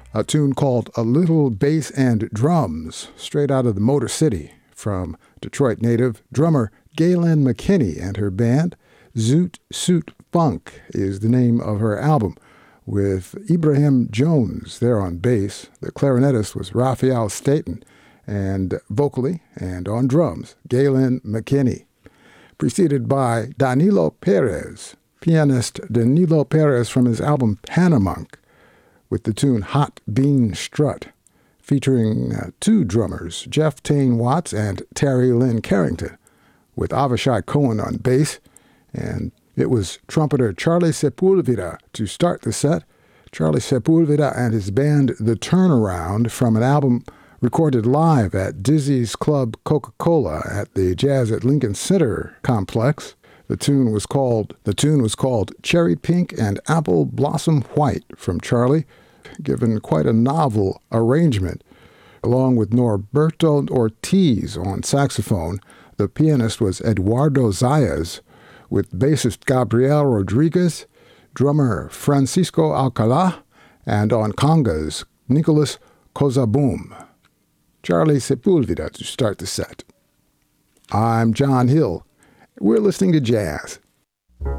a tune called A Little Bass and Drums, straight out of the Motor City, from Detroit native drummer Galen McKinney and her band. Zoot Suit Funk is the name of her album, with Ibrahim Jones there on bass. The clarinetist was Raphael Staten, and vocally and on drums, Galen McKinney. Preceded by Danilo Perez, pianist Danilo Perez from his album Panamunk, with the tune Hot Bean Strut, featuring two drummers, Jeff Tane Watts and Terry Lynn Carrington, with Avishai Cohen on bass, and it was trumpeter Charlie Sepulveda to start the set. Charlie Sepulveda and his band The Turnaround, from an album recorded live at Dizzy's Club Coca-Cola at the Jazz at Lincoln Center complex. The tune was called Cherry Pink and Apple Blossom White from Charlie, given quite a novel arrangement. Along with Norberto Ortiz on saxophone, the pianist was Eduardo Zayas, with bassist Gabriel Rodriguez, drummer Francisco Alcalá, and on congas, Nicholas Kozaboom. Charlie Sepulveda to start the set. I'm John Hill. We're listening to jazz.